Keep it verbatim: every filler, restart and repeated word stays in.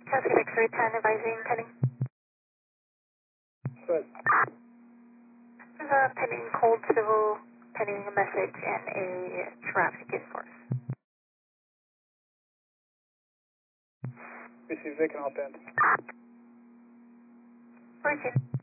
Cascade X-ray ten advising pending. Good. There's a pending cold civil, pending a message, and a traffic enforce. Receive vacant all band. Roger.